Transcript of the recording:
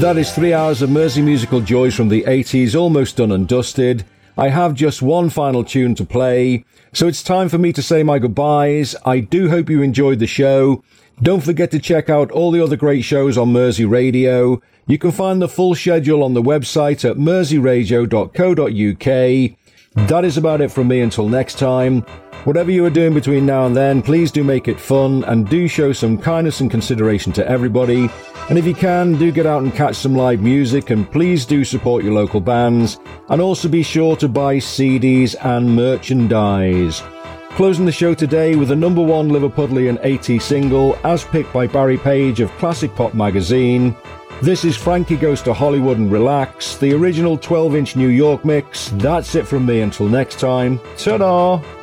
That is 3 hours of Mersey musical joys from the 80s, almost done and dusted. I have just one final tune to play, so it's time for me to say my goodbyes. I do hope you enjoyed the show. Don't forget to check out all the other great shows on Mersey Radio. You can find the full schedule on the website at merseyradio.co.uk. That is about it from me until next time. Whatever you are doing between now and then, please do make it fun and do show some kindness and consideration to everybody. And if you can, do get out and catch some live music, and please do support your local bands. And also be sure to buy CDs and merchandise. Closing the show today with the number one Liverpudlian 80s single, as picked by Barry Page of Classic Pop magazine. This is Frankie Goes to Hollywood and Relax, the original 12-inch New York mix. That's it from me until next time. Ta-da!